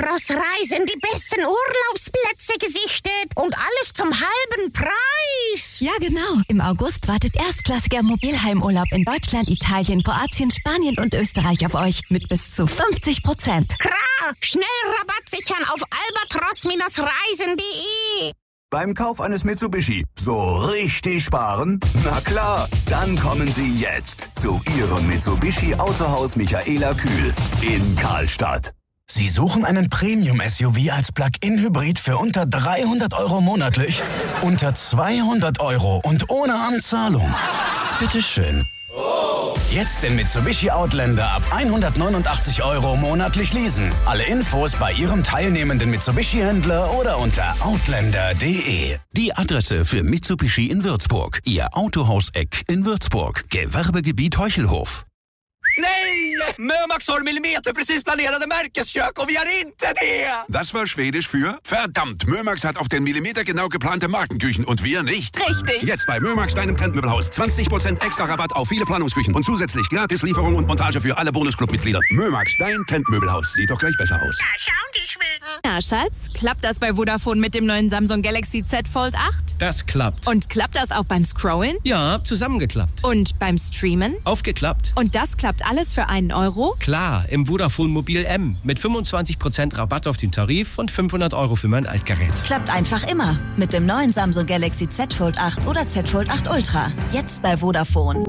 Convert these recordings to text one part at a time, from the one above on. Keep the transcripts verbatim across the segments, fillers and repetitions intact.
Albatros-Reisen die besten Urlaubsplätze gesichtet und alles zum halben Preis. Ja, genau. Im August wartet erstklassiger Mobilheimurlaub in Deutschland, Italien, Kroatien, Spanien und Österreich auf euch mit bis zu fünfzig Prozent. Klar, schnell Rabatt sichern auf albatros Reisen punkt de. Beim Kauf eines Mitsubishi so richtig sparen? Na klar, dann kommen Sie jetzt zu Ihrem Mitsubishi Autohaus Michaela Kühl in Karlstadt. Sie suchen einen Premium-S U V als Plug-in-Hybrid für unter dreihundert Euro monatlich? Unter zweihundert Euro und ohne Anzahlung? Bitteschön. Jetzt den Mitsubishi Outlander ab hundertneunundachtzig Euro monatlich leasen. Alle Infos bei Ihrem teilnehmenden Mitsubishi-Händler oder unter outlander punkt de. Die Adresse für Mitsubishi in Würzburg. Ihr Autohaus-Eck in Würzburg. Gewerbegebiet Heuchelhof. Nej! Mömax har millimeterprecis planerade märkeskök och vi har inte det! Das war Schwedisch für verdammt, Mömax hat auf den Millimeter genau geplante Markenküchen und wir nicht. Richtig. Jetzt bei Mömax, deinem Trendmöbelhaus. zwanzig Prozent extra Rabatt auf viele Planungsküchen und zusätzlich gratis Lieferung und Montage für alle Bonusclub-Mitglieder. Mömax, dein Trendmöbelhaus. Sieht doch gleich besser aus. Da schauen die Schweden. Na, Schatz, klappt das bei Vodafone mit dem neuen Samsung Galaxy Z Fold acht? Das klappt. Und klappt das auch beim Scrollen? Ja, zusammengeklappt. Und beim Streamen? Aufgeklappt. Und das klappt alles für einen Euro? Klar, im Vodafone Mobil M mit fünfundzwanzig Prozent Rabatt auf den Tarif und fünfhundert Euro für mein Altgerät. Klappt einfach immer mit dem neuen Samsung Galaxy Z Fold acht oder Z Fold acht Ultra. Jetzt bei Vodafone.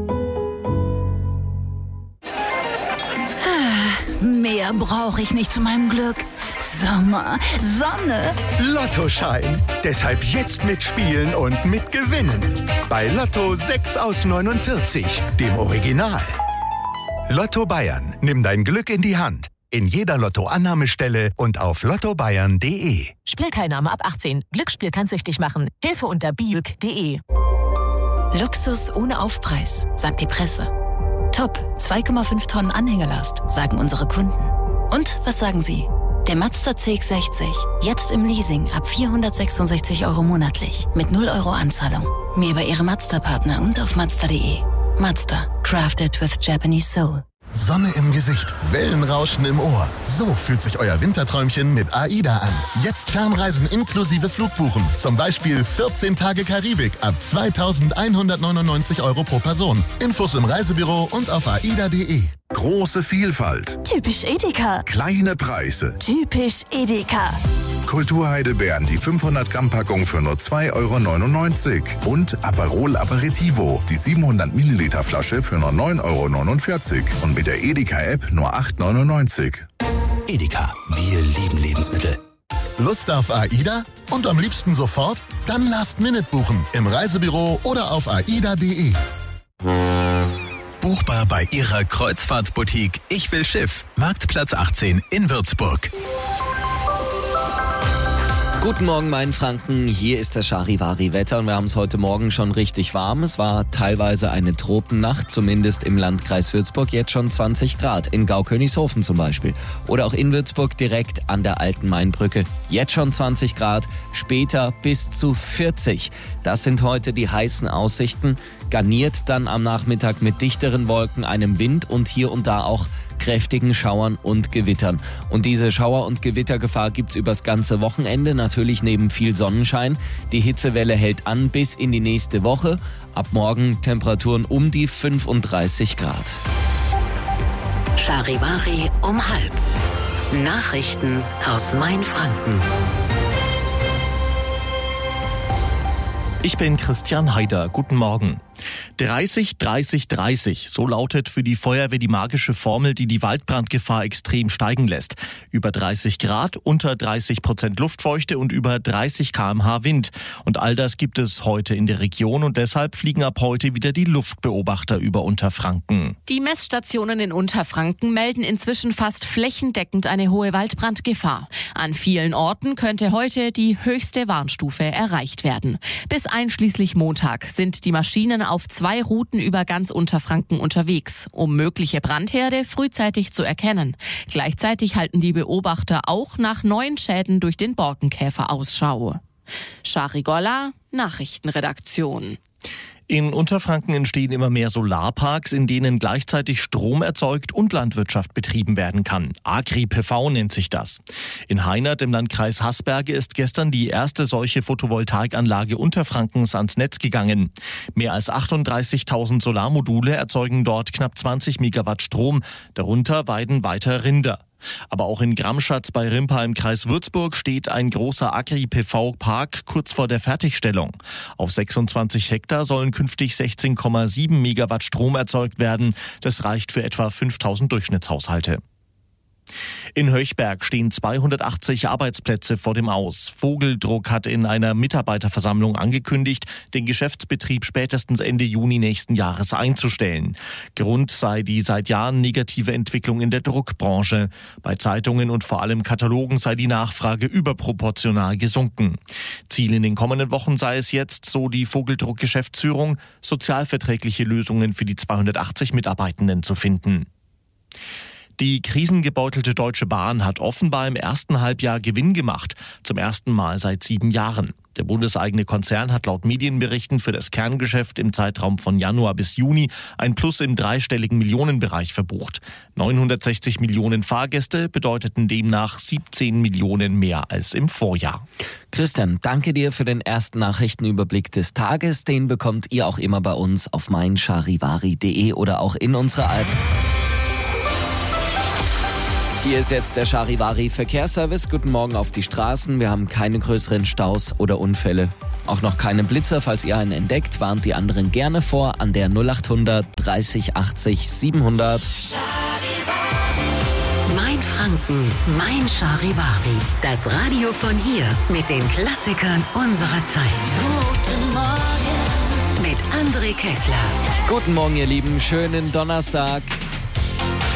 Mehr brauche ich nicht zu meinem Glück. Sommer, Sonne. Lottoschein. Deshalb jetzt mitspielen und mitgewinnen. Bei Lotto sechs aus neunundvierzig, dem Original. Lotto Bayern. Nimm dein Glück in die Hand. In jeder Lotto-Annahmestelle und auf lotto bayern punkt de. Spielteilnahme ab achtzehn. Glücksspiel kann süchtig machen. Hilfe unter biuk punkt de. Luxus ohne Aufpreis, sagt die Presse. Top, zwei Komma fünf Tonnen Anhängelast, sagen unsere Kunden. Und was sagen Sie? Der Mazda C X sechzig, jetzt im Leasing ab vierhundertsechsundsechzig Euro monatlich, mit null Euro Anzahlung. Mehr bei Ihrem Mazda-Partner und auf mazda punkt de. Mazda, crafted with Japanese soul. Sonne im Gesicht, Wellenrauschen im Ohr. So fühlt sich euer Winterträumchen mit AIDA an. Jetzt Fernreisen inklusive Flugbuchen. Zum Beispiel vierzehn Tage Karibik ab zweitausendeinhundertneunundneunzig Euro pro Person. Infos im Reisebüro und auf aida punkt de. Große Vielfalt. Typisch Edeka. Kleine Preise. Typisch Edeka. Kulturheidelbeeren, die fünfhundert Gramm Packung für nur zwei Euro neunundneunzig. Und Aperol Aperitivo, die siebenhundert Milliliter Flasche für nur neun Euro neunundvierzig. Und mit der Edeka-App nur acht Euro neunundneunzig. Edeka, wir lieben Lebensmittel. Lust auf AIDA? Und am liebsten sofort? Dann Last Minute buchen. Im Reisebüro oder auf aida punkt de. Buchbar bei Ihrer Kreuzfahrtboutique Ich will Schiff. Marktplatz achtzehn in Würzburg. Guten Morgen, mein Franken. Hier ist das Charivari-Wetter und wir haben es heute Morgen schon richtig warm. Es war teilweise eine Tropennacht, zumindest im Landkreis Würzburg. Jetzt schon zwanzig Grad, in Gau-Königshofen zum Beispiel. Oder auch in Würzburg direkt an der Alten Mainbrücke. Jetzt schon zwanzig Grad, später bis zu vierzig. Das sind heute die heißen Aussichten. Garniert dann am Nachmittag mit dichteren Wolken, einem Wind und hier und da auch kräftigen Schauern und Gewittern. Und diese Schauer- und Gewittergefahr gibt's übers ganze Wochenende, natürlich neben viel Sonnenschein. Die Hitzewelle hält an bis in die nächste Woche. Ab morgen Temperaturen um die fünfunddreißig Grad. Charivari um halb. Nachrichten aus Mainfranken. Ich bin Christian Haider. Guten Morgen. dreißig, dreißig, dreißig. So lautet für die Feuerwehr die magische Formel, die die Waldbrandgefahr extrem steigen lässt. Über dreißig Grad, unter dreißig Prozent Luftfeuchte und über dreißig Kilometer pro Stunde Wind. Und all das gibt es heute in der Region und deshalb fliegen ab heute wieder die Luftbeobachter über Unterfranken. Die Messstationen in Unterfranken melden inzwischen fast flächendeckend eine hohe Waldbrandgefahr. An vielen Orten könnte heute die höchste Warnstufe erreicht werden. Bis einschließlich Montag sind die Maschinen auf zwei Routen über ganz Unterfranken unterwegs, um mögliche Brandherde frühzeitig zu erkennen. Gleichzeitig halten die Beobachter auch nach neuen Schäden durch den Borkenkäfer Ausschau. Shari Golla, Nachrichtenredaktion. In Unterfranken entstehen immer mehr Solarparks, in denen gleichzeitig Strom erzeugt und Landwirtschaft betrieben werden kann. Agri-P V nennt sich das. In Heinert im Landkreis Haßberge ist gestern die erste solche Photovoltaikanlage Unterfrankens ans Netz gegangen. Mehr als achtunddreißigtausend Solarmodule erzeugen dort knapp zwanzig Megawatt Strom, darunter weiden weiter Rinder. Aber auch in Gramschatz bei Rimpa im Kreis Würzburg steht ein großer Agri-P V-Park kurz vor der Fertigstellung. Auf sechsundzwanzig Hektar sollen künftig sechzehn Komma sieben Megawatt Strom erzeugt werden. Das reicht für etwa fünftausend Durchschnittshaushalte. In Höchberg stehen zweihundertachtzig Arbeitsplätze vor dem Aus. Vogeldruck hat in einer Mitarbeiterversammlung angekündigt, den Geschäftsbetrieb spätestens Ende Juni nächsten Jahres einzustellen. Grund sei die seit Jahren negative Entwicklung in der Druckbranche. Bei Zeitungen und vor allem Katalogen sei die Nachfrage überproportional gesunken. Ziel in den kommenden Wochen sei es jetzt, so die Vogeldruck-Geschäftsführung, sozialverträgliche Lösungen für die zweihundertachtzig Mitarbeitenden zu finden. Die krisengebeutelte Deutsche Bahn hat offenbar im ersten Halbjahr Gewinn gemacht, zum ersten Mal seit sieben Jahren. Der bundeseigene Konzern hat laut Medienberichten für das Kerngeschäft im Zeitraum von Januar bis Juni ein Plus im dreistelligen Millionenbereich verbucht. neunhundertsechzig Millionen Fahrgäste bedeuteten demnach siebzehn Millionen mehr als im Vorjahr. Christian, danke dir für den ersten Nachrichtenüberblick des Tages. Den bekommt ihr auch immer bei uns auf mein charivari punkt de oder auch in unserer App. Hier ist jetzt der Charivari Verkehrsservice. Guten Morgen auf die Straßen. Wir haben keine größeren Staus oder Unfälle. Auch noch keine Blitzer. Falls ihr einen entdeckt, warnt die anderen gerne vor an der null achthundert dreißig achtzig siebenhundert. Mein Franken, mein Charivari. Das Radio von hier mit den Klassikern unserer Zeit. Guten Morgen mit André Kessler. Guten Morgen, ihr Lieben. Schönen Donnerstag.